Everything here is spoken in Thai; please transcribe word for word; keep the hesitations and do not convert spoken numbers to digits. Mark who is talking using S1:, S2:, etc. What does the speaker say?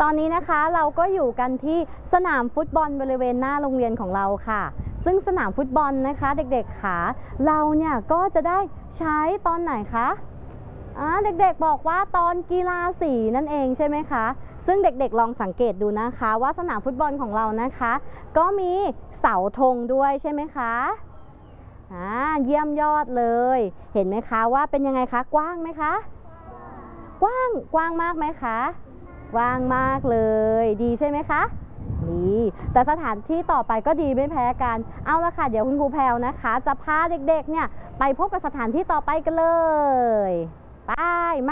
S1: ตอนนี้นะคะเราก็อยู่กันที่สนามฟุตบอลบริเวณหน้าโรงเรียนของเราค่ะซึ่งสนามฟุตบอลนะคะเด็กๆค่ะเราเนี่ยก็จะได้ใช้ตอนไหนคะอ่าเด็กๆบอกว่าตอนกีฬาสีนั่นเองใช่ไหมคะซึ่งเด็กๆลองสังเกตดูนะคะว่าสนามฟุตบอลของเรานะคะก็มีเสาธงด้วยใช่ไหมคะอ่าเยี่ยมยอดเลยเห็นไหมคะว่าเป็นยังไงคะกว้างไหมคะกว้างกว้างมากไหมคะกว้างมากเลยดีใช่ไหมคะดีแต่สถานที่ต่อไปก็ดีไม่แพ้กันเอาละค่ะเดี๋ยวคุณครูแพรวนะคะจะพาเด็กๆเนี่ยไปพบกับสถานที่ต่อไปกันเลยไปมา